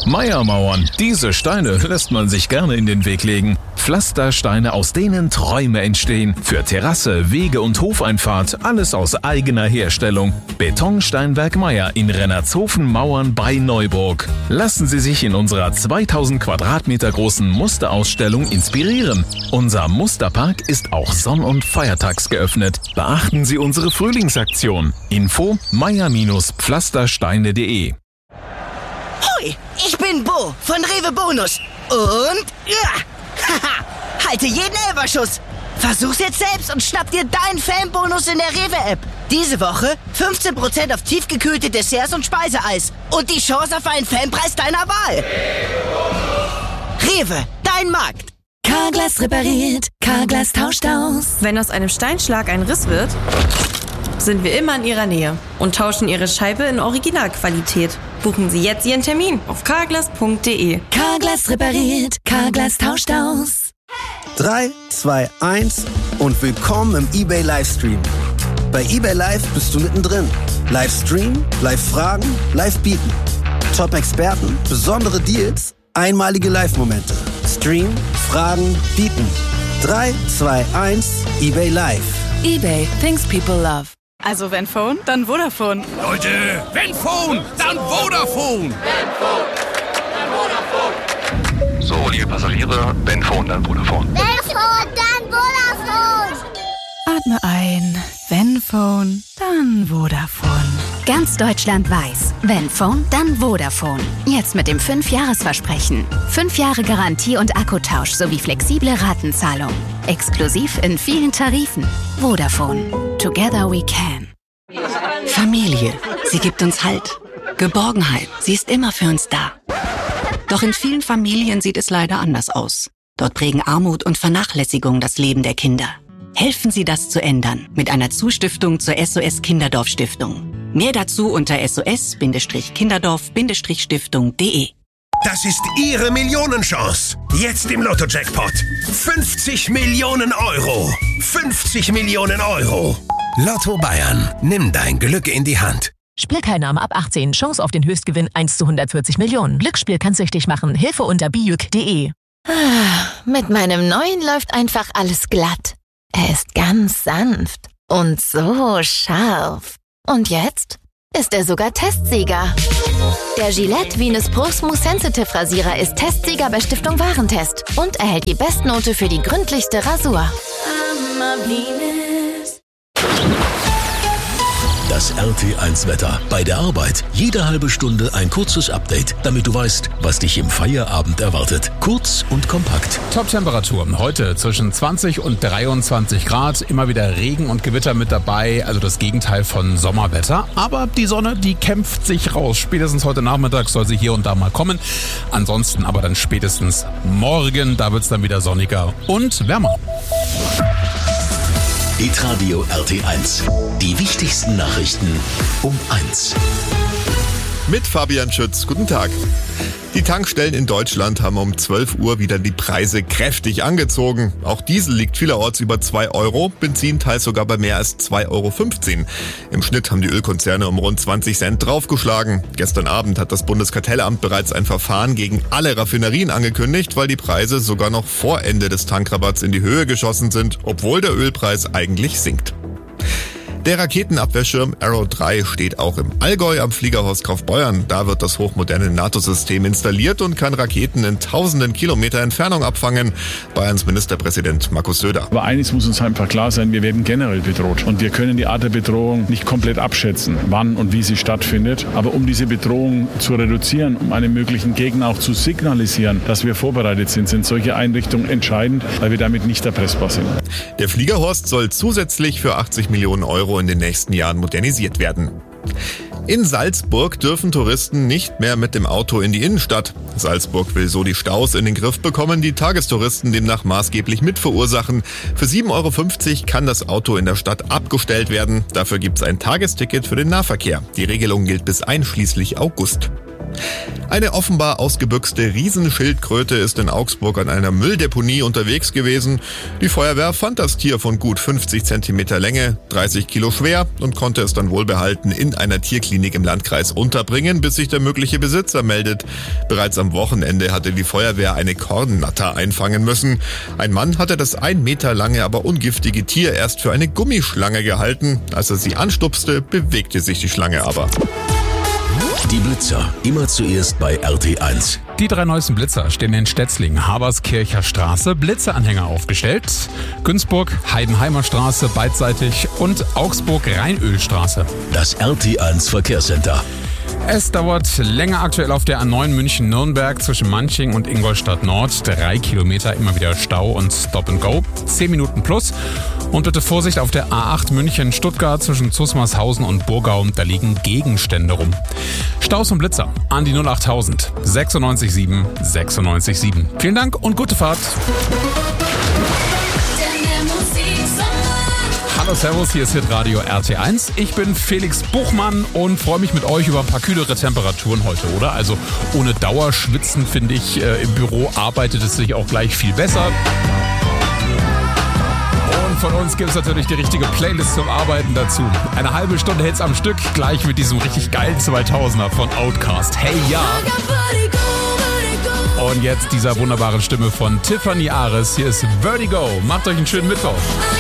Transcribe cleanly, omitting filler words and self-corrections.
Meier-Mauern. Diese Steine lässt man sich gerne in den Weg legen. Pflastersteine, aus denen Träume entstehen. Für Terrasse, Wege und Hofeinfahrt, alles aus eigener Herstellung. Betonsteinwerk Meier in Rennertshofen-Mauern bei Neuburg. Lassen Sie sich in unserer 2000 Quadratmeter großen Musterausstellung inspirieren. Unser Musterpark ist auch sonn- und feiertags geöffnet. Beachten Sie unsere Frühlingsaktion. Info meier-pflastersteine.de. Hoi, ich bin Bo von Rewe Bonus. Und ja, haha, halte jeden Elferschuss. Versuch's jetzt selbst und schnapp dir deinen Fanbonus in der Rewe-App. Diese Woche 15% auf tiefgekühlte Desserts und Speiseeis. Und die Chance auf einen Fanpreis deiner Wahl. Rewe, dein Markt. Carglass repariert, Carglass tauscht aus. Wenn aus einem Steinschlag ein Riss wird, sind wir immer in Ihrer Nähe und tauschen Ihre Scheibe in Originalqualität. Buchen Sie jetzt Ihren Termin auf carglass.de. Carglass repariert, Carglass tauscht aus. 3, 2, 1 und willkommen im eBay Livestream. Bei eBay Live bist du mittendrin. Livestream, Live-Fragen, Live-Bieten. Top-Experten, besondere Deals, einmalige Live-Momente. Stream, Fragen, Bieten. 3, 2, 1, eBay Live. eBay, things people love. Also wenn Phone, dann Vodafone. Leute, wenn Phone, dann Vodafone. So, liebe Passagiere, wenn Phone, dann Vodafone. Wenn Phone, dann Vodafone. Atme ein. Wenn Phone, dann Vodafone. Ganz Deutschland weiß, wenn Phone, dann Vodafone. Jetzt mit dem 5-Jahres-Versprechen. 5 Jahre Garantie und Akkutausch sowie flexible Ratenzahlung. Exklusiv in vielen Tarifen. Vodafone. Together we can. Familie. Sie gibt uns Halt. Geborgenheit. Sie ist immer für uns da. Doch in vielen Familien sieht es leider anders aus. Dort prägen Armut und Vernachlässigung das Leben der Kinder. Helfen Sie, das zu ändern mit einer Zustiftung zur SOS Kinderdorf Stiftung. Mehr dazu unter sos-kinderdorf-stiftung.de. Das ist Ihre Millionenchance. Jetzt im Lotto-Jackpot. 50 Millionen Euro. 50 Millionen Euro. Lotto Bayern. Nimm dein Glück in die Hand. Spielteilnahme ab 18. Chance auf den Höchstgewinn 1 zu 140 Millionen. Glücksspiel kann süchtig machen. Hilfe unter bijuk.de. Mit meinem neuen läuft einfach alles glatt. Er ist ganz sanft und so scharf. Und jetzt ist er sogar Testsieger. Der Gillette Venus Pro Smooth Sensitive Rasierer ist Testsieger bei Stiftung Warentest und erhält die Bestnote für die gründlichste Rasur. Das RT1-Wetter. Bei der Arbeit. Jede halbe Stunde ein kurzes Update, damit du weißt, was dich im Feierabend erwartet. Kurz und kompakt. Top-Temperatur. Heute zwischen 20 und 23 Grad. Immer wieder Regen und Gewitter mit dabei. Also das Gegenteil von Sommerwetter. Aber die Sonne, die kämpft sich raus. Spätestens heute Nachmittag soll sie hier und da mal kommen. Ansonsten aber dann spätestens morgen. Da wird es dann wieder sonniger und wärmer. Hitradio RT1. Die wichtigsten Nachrichten um 1. Mit Fabian Schütz. Guten Tag. Die Tankstellen in Deutschland haben um 12 Uhr wieder die Preise kräftig angezogen. Auch Diesel liegt vielerorts über 2 Euro, Benzin teils sogar bei mehr als 2,15 Euro. Im Schnitt haben die Ölkonzerne um rund 20 Cent draufgeschlagen. Gestern Abend hat das Bundeskartellamt bereits ein Verfahren gegen alle Raffinerien angekündigt, weil die Preise sogar noch vor Ende des Tankrabatts in die Höhe geschossen sind, obwohl der Ölpreis eigentlich sinkt. Der Raketenabwehrschirm Arrow 3 steht auch im Allgäu am Fliegerhorst Kaufbeuern. Da wird das hochmoderne NATO-System installiert und kann Raketen in tausenden Kilometer Entfernung abfangen. Bayerns Ministerpräsident Markus Söder. Aber eines muss uns einfach klar sein, wir werden generell bedroht. Und wir können die Art der Bedrohung nicht komplett abschätzen, wann und wie sie stattfindet. Aber um diese Bedrohung zu reduzieren, um einem möglichen Gegner auch zu signalisieren, dass wir vorbereitet sind, sind solche Einrichtungen entscheidend, weil wir damit nicht erpressbar sind. Der Fliegerhorst soll zusätzlich für 80 Millionen Euro in den nächsten Jahren modernisiert werden. In Salzburg dürfen Touristen nicht mehr mit dem Auto in die Innenstadt. Salzburg will so die Staus in den Griff bekommen, die Tagestouristen demnach maßgeblich mitverursachen. Für 7,50 Euro kann das Auto in der Stadt abgestellt werden. Dafür gibt es ein Tagesticket für den Nahverkehr. Die Regelung gilt bis einschließlich August. Eine offenbar ausgebüxte Riesenschildkröte ist in Augsburg an einer Mülldeponie unterwegs gewesen. Die Feuerwehr fand das Tier von gut 50 Zentimeter Länge, 30 Kilo schwer und konnte es dann wohlbehalten in einer Tierklinik im Landkreis unterbringen, bis sich der mögliche Besitzer meldet. Bereits am Wochenende hatte die Feuerwehr eine Kornnatter einfangen müssen. Ein Mann hatte das 1 Meter lange, aber ungiftige Tier erst für eine Gummischlange gehalten. Als er sie anstupste, bewegte sich die Schlange aber. Die Blitzer, immer zuerst bei RT1. Die 3 neuesten Blitzer stehen in Stetzling, Haberskircher Straße, Blitzeranhänger aufgestellt, Günzburg, Heidenheimer Straße beidseitig und Augsburg Rheinölstraße. Das RT1 Verkehrscenter. Es dauert länger aktuell auf der A9 München-Nürnberg zwischen Manching und Ingolstadt Nord. 3 Kilometer, immer wieder Stau und Stop and Go. 10 Minuten plus. Und bitte Vorsicht auf der A8 München-Stuttgart zwischen Zusmarshausen und Burgau. Da liegen Gegenstände rum. Staus und Blitzer an die 08000 967 967. Vielen Dank und gute Fahrt. Hallo Servus, hier ist Hitradio RT1. Ich bin Felix Buchmann und freue mich mit euch über ein paar kühlere Temperaturen heute, oder? Also ohne Dauerschwitzen, finde ich, im Büro arbeitet es sich auch gleich viel besser. Und von uns gibt es natürlich die richtige Playlist zum Arbeiten dazu. Eine halbe Stunde Hits am Stück, gleich mit diesem richtig geilen 2000er von Outkast. Hey ja! Und jetzt dieser wunderbaren Stimme von Tiffany Ares. Hier ist Vertigo. Macht euch einen schönen Mittwoch.